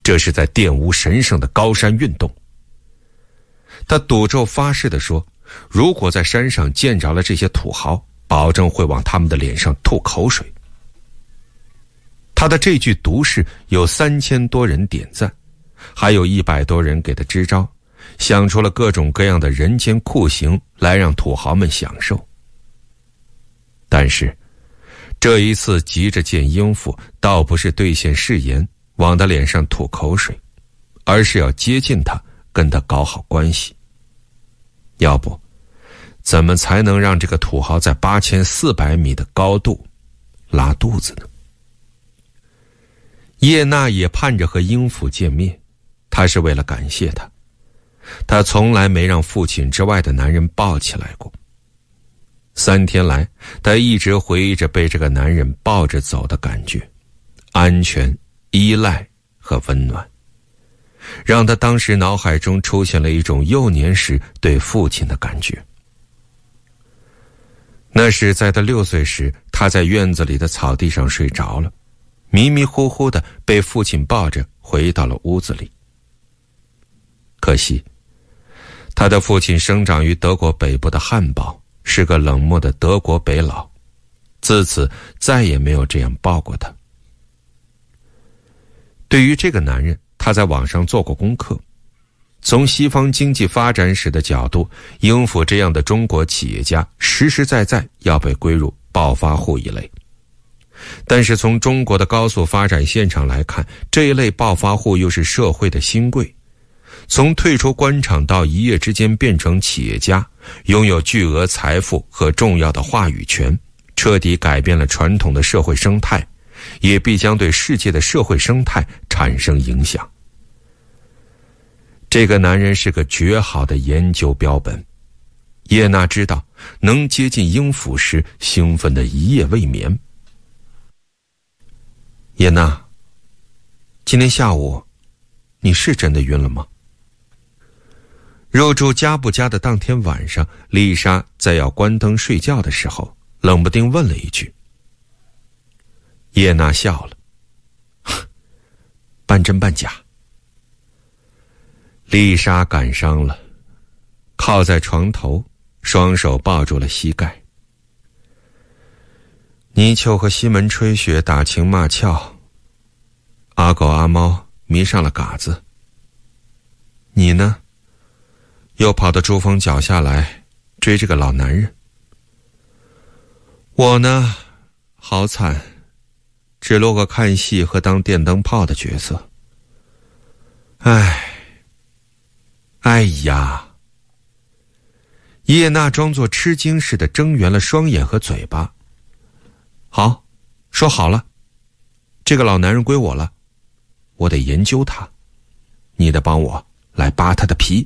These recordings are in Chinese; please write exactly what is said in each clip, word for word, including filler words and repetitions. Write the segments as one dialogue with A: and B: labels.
A: 这是在玷污神圣的高山运动。他赌咒发誓地说，如果在山上见着了这些土豪，保证会往他们的脸上吐口水。他的这句毒誓有三千多人点赞，还有一百多人给他支招，想出了各种各样的人间酷刑来让土豪们享受。但是这一次急着见英父，倒不是兑现誓言往他脸上吐口水，而是要接近他，跟他搞好关系。要不怎么才能让这个土豪在八千四百米的高度拉肚子呢？叶娜也盼着和英父见面，他是为了感谢他。他从来没让父亲之外的男人抱起来过。三天来，他一直回忆着被这个男人抱着走的感觉，安全、依赖和温暖，让他当时脑海中出现了一种幼年时对父亲的感觉。那是在他六岁时，他在院子里的草地上睡着了，迷迷糊糊的被父亲抱着回到了屋子里。可惜他的父亲生长于德国北部的汉堡，是个冷漠的德国北佬，自此再也没有这样抱过他。对于这个男人，他在网上做过功课。从西方经济发展史的角度，英父这样的中国企业家实实在在要被归入暴发户一类。但是从中国的高速发展现场来看，这一类暴发户又是社会的新贵。从退出官场到一夜之间变成企业家，拥有巨额财富和重要的话语权，彻底改变了传统的社会生态，也必将对世界的社会生态产生影响。这个男人是个绝好的研究标本。叶娜知道，能接近英府时，兴奋的一夜未眠。叶娜，今天下午你是真的晕了吗？入住加布加的当天晚上，丽莎在要关灯睡觉的时候，冷不丁问了一句。叶娜笑了，半真半假。丽莎感伤了，靠在床头，双手抱住了膝盖。泥鳅和西门吹雪打情骂俏，阿狗阿猫迷上了嘎子。你呢？又跑到珠峰脚下来追这个老男人。我呢，好惨，只落个看戏和当电灯泡的角色。唉，哎呀！叶娜装作吃惊似的睁圆了双眼和嘴巴。好，说好了，这个老男人归我了，我得研究他，你得帮我来扒他的皮。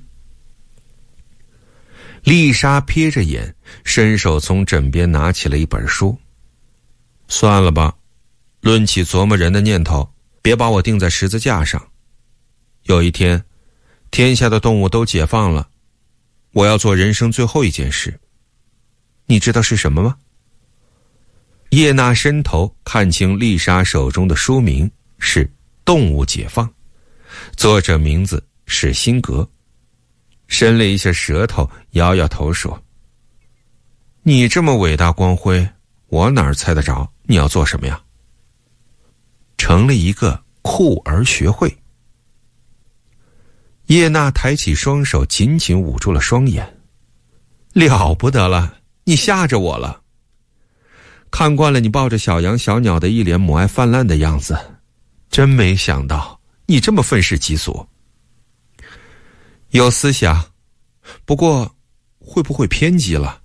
A: 丽莎瞥着眼，伸手从枕边拿起了一本书。算了吧，论起琢磨人的念头，别把我钉在十字架上。有一天，天下的动物都解放了，我要做人生最后一件事。你知道是什么吗？叶娜伸头看清丽莎手中的书名是《动物解放》，作者名字是辛格。伸了一下舌头，摇摇头说：你这么伟大光辉，我哪儿猜得着你要做什么呀？成了一个酷儿学会。叶娜抬起双手，紧紧捂住了双眼。了不得了，你吓着我了。看惯了你抱着小羊小鸟的一脸母爱泛滥的样子，真没想到你这么愤世嫉俗。有思想，不过会不会偏激了？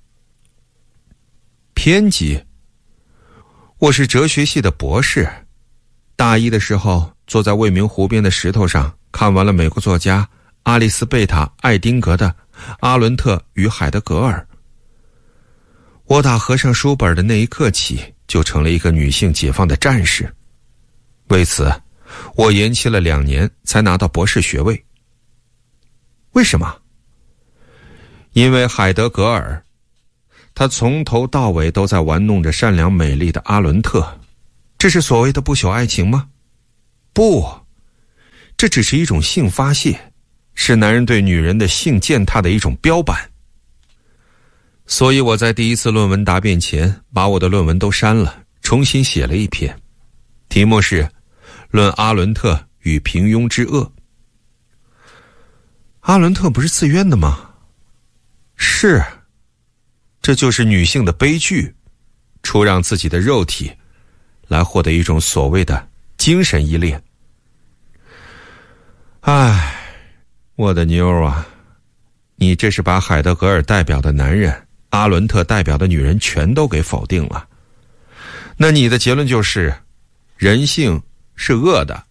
A: 偏激？我是哲学系的博士，大一的时候坐在未名湖边的石头上，看完了美国作家阿丽斯贝塔艾丁格的《阿伦特与海德格尔》。我打合上书本的那一刻起，就成了一个女性解放的战士。为此，我延期了两年才拿到博士学位。为什么？因为海德格尔，他从头到尾都在玩弄着善良美丽的阿伦特，这是所谓的不朽爱情吗？不， 这只是一种性发泄，是男人对女人的性践踏的一种标板。所以我在第一次论文答辩前，把我的论文都删了，重新写了一篇，题目是《论阿伦特与平庸之恶》。阿伦特不是自愿的吗？是，这就是女性的悲剧，出让自己的肉体来获得一种所谓的精神依恋。唉，我的妞啊，你这是把海德格尔代表的男人，阿伦特代表的女人全都给否定了。那你的结论就是人性是恶的。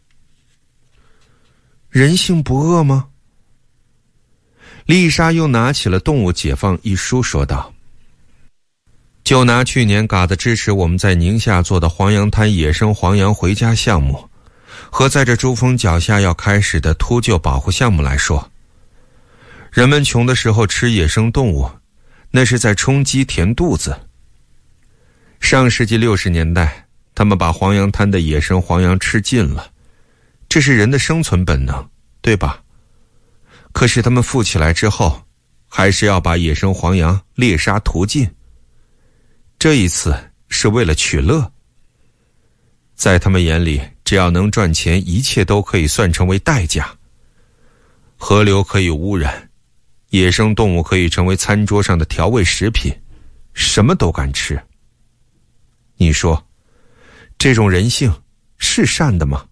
A: 人性不恶吗？丽莎又拿起了《动物解放》一书说道，就拿去年嘎子支持我们在宁夏做的黄洋滩野生黄羊回家项目，和在这珠峰脚下要开始的秃鹫保护项目来说，人们穷的时候吃野生动物，那是在充饥填肚子。上世纪六十年代，他们把黄洋滩的野生黄羊吃尽了，这是人的生存本能，对吧？可是他们富起来之后，还是要把野生黄羊猎杀屠尽。这一次是为了取乐。在他们眼里，只要能赚钱，一切都可以算成为代价。河流可以污染，野生动物可以成为餐桌上的调味食品，什么都敢吃。你说，这种人性是善的吗？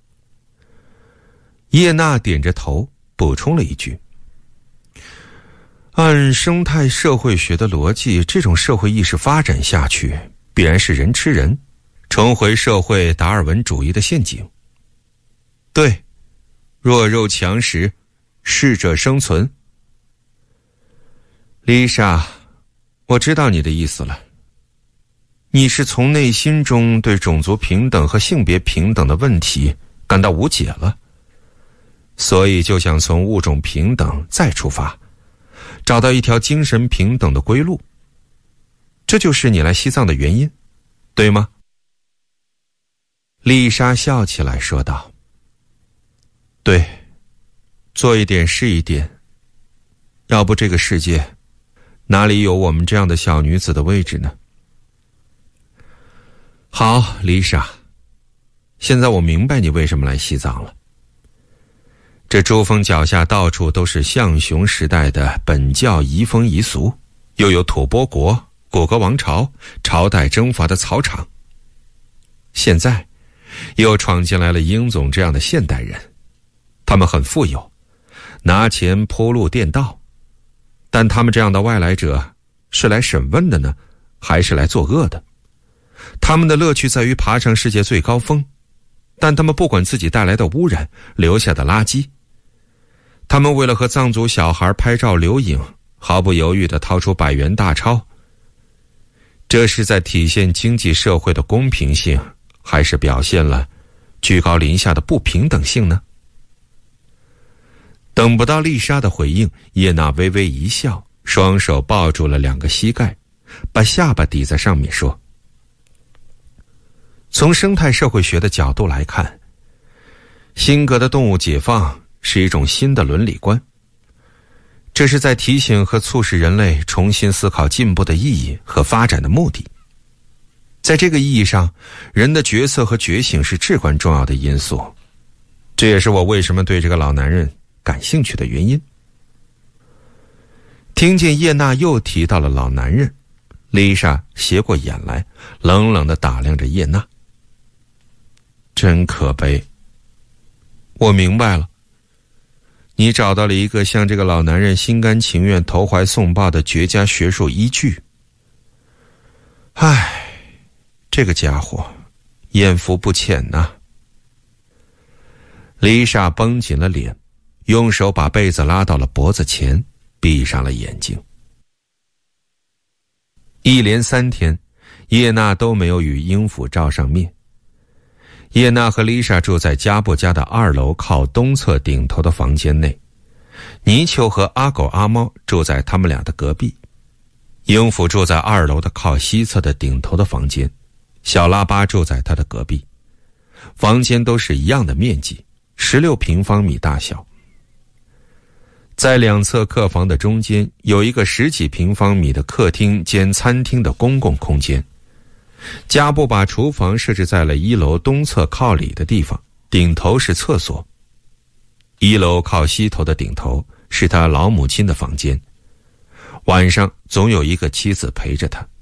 A: 叶娜点着头补充了一句，按生态社会学的逻辑，这种社会意识发展下去，必然是人吃人，重回社会达尔文主义的陷阱。对，弱肉强食，适者生存。丽莎，我知道你的意思了。你是从内心中对种族平等和性别平等的问题感到无解了，所以就想从物种平等再出发，找到一条精神平等的归路。这就是你来西藏的原因，对吗？丽莎笑起来说道，对，做一点是一点，要不这个世界哪里有我们这样的小女子的位置呢？好，丽莎，现在我明白你为什么来西藏了。这珠峰脚下到处都是象雄时代的本教遗风遗俗，又有吐蕃国、古格王朝朝代征伐的草场。现在又闯进来了英总这样的现代人，他们很富有，拿钱铺路垫道，但他们这样的外来者是来审问的呢，还是来作恶的？他们的乐趣在于爬上世界最高峰，但他们不管自己带来的污染，留下的垃圾。他们为了和藏族小孩拍照留影，毫不犹豫地掏出百元大钞。这是在体现经济社会的公平性，还是表现了居高临下的不平等性呢？等不到丽莎的回应，叶娜微微一笑，双手抱住了两个膝盖，把下巴抵在上面说，从生态社会学的角度来看，辛格的动物解放是一种新的伦理观，这是在提醒和促使人类重新思考进步的意义和发展的目的。在这个意义上，人的角色和觉醒是至关重要的因素，这也是我为什么对这个老男人感兴趣的原因。听见叶娜又提到了老男人，丽莎斜过眼来，冷冷地打量着叶娜。真可悲。我明白了，你找到了一个向这个老男人心甘情愿投怀送抱的绝佳学术依据。唉，这个家伙眼福不浅呐。丽莎绷紧了脸，用手把被子拉到了脖子前，闭上了眼睛。一连三天，叶娜都没有与英府照上面。叶娜和丽莎住在加布家的二楼靠东侧顶头的房间内，泥鳅和阿狗阿猫住在他们俩的隔壁。英府住在二楼的靠西侧的顶头的房间，小拉巴住在他的隔壁。房间都是一样的面积， 十六平方米大小。在两侧客房的中间有一个十几平方米的客厅兼餐厅的公共空间。家布把厨房设置在了一楼东侧靠里的地方，顶头是厕所。一楼靠西头的顶头是他老母亲的房间，晚上总有一个妻子陪着他。